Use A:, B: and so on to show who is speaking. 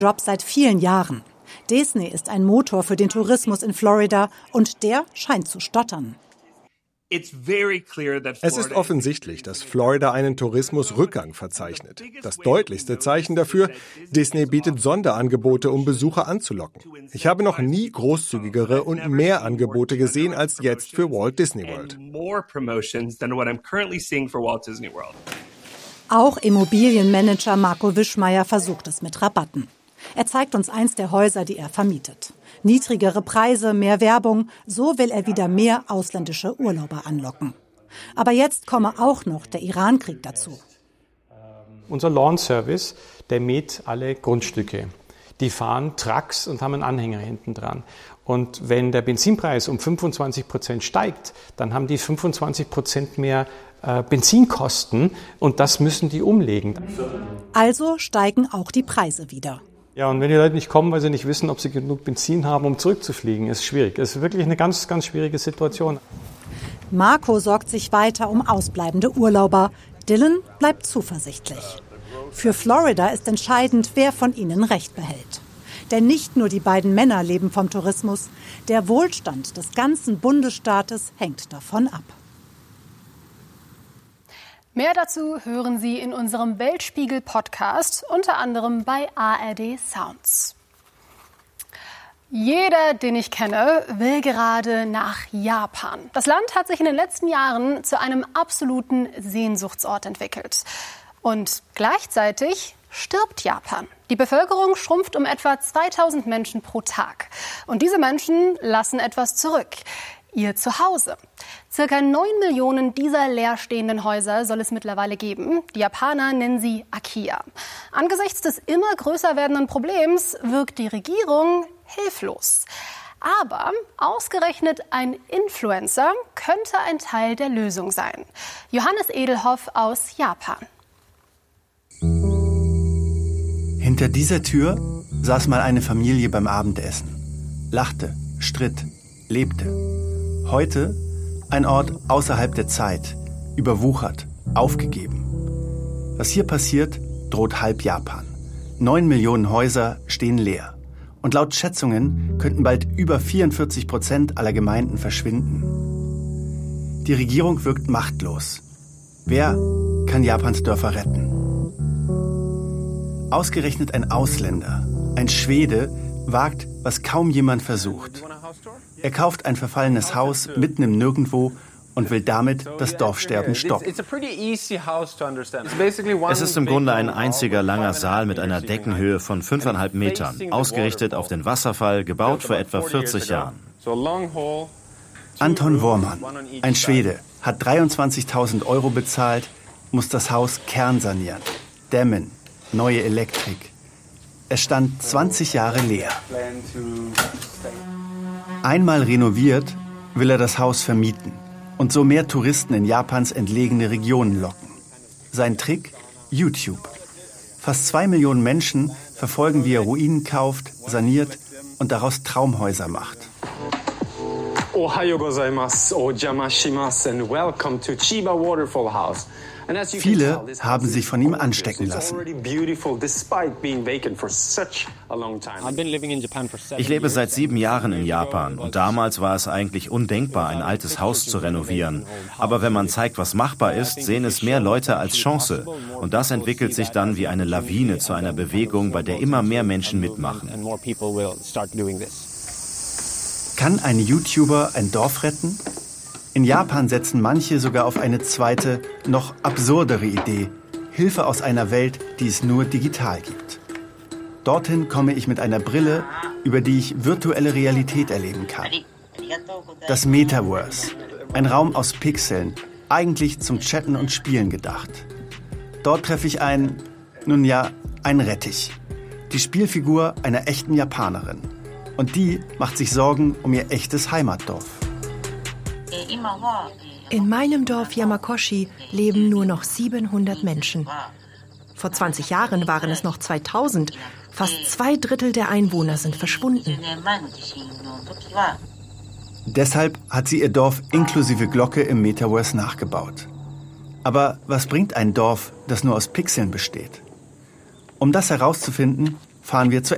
A: Job seit vielen Jahren. Disney ist ein Motor für den Tourismus in Florida und der scheint zu stottern.
B: Es ist offensichtlich, dass Florida einen Tourismusrückgang verzeichnet. Das deutlichste Zeichen dafür: Disney bietet Sonderangebote, um Besucher anzulocken. Ich habe noch nie großzügigere und mehr Angebote gesehen als jetzt für Walt Disney World.
A: Auch Immobilienmanager Marco Wischmeier versucht es mit Rabatten. Er zeigt uns eins der Häuser, die er vermietet. Niedrigere Preise, mehr Werbung, so will er wieder mehr ausländische Urlauber anlocken. Aber jetzt komme auch noch der Iran-Krieg dazu.
C: Unser Lawn-Service, der mäht alle Grundstücke. Die fahren Trucks und haben einen Anhänger hinten dran. Und wenn der Benzinpreis um 25% steigt, dann haben die 25% mehr Benzinkosten und das müssen die umlegen.
A: Also steigen auch die Preise wieder.
C: Ja, und wenn die Leute nicht kommen, weil sie nicht wissen, ob sie genug Benzin haben, um zurückzufliegen, ist schwierig. Es ist wirklich eine ganz, ganz schwierige Situation.
A: Marco sorgt sich weiter um ausbleibende Urlauber. Dylan bleibt zuversichtlich. Für Florida ist entscheidend, wer von ihnen Recht behält. Denn nicht nur die beiden Männer leben vom Tourismus, der Wohlstand des ganzen Bundesstaates hängt davon ab.
D: Mehr dazu hören Sie in unserem Weltspiegel-Podcast, unter anderem bei ARD Sounds. Jeder, den ich kenne, will gerade nach Japan. Das Land hat sich in den letzten Jahren zu einem absoluten Sehnsuchtsort entwickelt. Und gleichzeitig stirbt Japan. Die Bevölkerung schrumpft um etwa 2000 Menschen pro Tag. Und diese Menschen lassen etwas zurück: ihr Zuhause. Circa 9 Millionen dieser leerstehenden Häuser soll es mittlerweile geben. Die Japaner nennen sie Akiya. Angesichts des immer größer werdenden Problems wirkt die Regierung hilflos. Aber ausgerechnet ein Influencer könnte ein Teil der Lösung sein. Johannes Edelhoff aus Japan.
E: Hinter dieser Tür saß mal eine Familie beim Abendessen. Lachte, stritt, lebte. Heute ein Ort außerhalb der Zeit, überwuchert, aufgegeben. Was hier passiert, droht halb Japan. 9 Millionen Häuser stehen leer. Und laut Schätzungen könnten bald über 44% aller Gemeinden verschwinden. Die Regierung wirkt machtlos. Wer kann Japans Dörfer retten? Ausgerechnet ein Ausländer, ein Schwede, wagt, was kaum jemand versucht. Er kauft ein verfallenes Haus mitten im Nirgendwo und will damit das Dorfsterben stoppen.
F: Es ist im Grunde ein einziger langer Saal mit einer Deckenhöhe von 5,5 Metern, ausgerichtet auf den Wasserfall, gebaut vor etwa 40 Jahren.
E: Anton Wormann, ein Schwede, hat 23.000 € bezahlt, muss das Haus kernsanieren, dämmen, neue Elektrik. Es stand 20 Jahre leer. Einmal renoviert, will er das Haus vermieten und so mehr Touristen in Japans entlegene Regionen locken. Sein Trick? YouTube. Fast 2 Millionen Menschen verfolgen, wie er Ruinen kauft, saniert und daraus Traumhäuser macht.
G: Ohayou gozaimasu, ojamashimashou and welcome to Chiba Waterfall House.
E: Viele haben sich von ihm anstecken lassen.
F: Ich lebe seit 7 Jahren in Japan und damals war es eigentlich undenkbar, ein altes Haus zu renovieren. Aber wenn man zeigt, was machbar ist, sehen es mehr Leute als Chance. Und das entwickelt sich dann wie eine Lawine zu einer Bewegung, bei der immer mehr Menschen mitmachen.
E: Kann ein YouTuber ein Dorf retten? In Japan setzen manche sogar auf eine zweite, noch absurdere Idee: Hilfe aus einer Welt, die es nur digital gibt. Dorthin komme ich mit einer Brille, über die ich virtuelle Realität erleben kann. Das Metaverse, ein Raum aus Pixeln, eigentlich zum Chatten und Spielen gedacht. Dort treffe ich einen Rettich, die Spielfigur einer echten Japanerin. Und die macht sich Sorgen um ihr echtes Heimatdorf.
H: In meinem Dorf Yamakoshi leben nur noch 700 Menschen. Vor 20 Jahren waren es noch 2000. Fast 2/3 der Einwohner sind verschwunden.
E: Deshalb hat sie ihr Dorf inklusive Glocke im Metaverse nachgebaut. Aber was bringt ein Dorf, das nur aus Pixeln besteht? Um das herauszufinden, fahren wir zur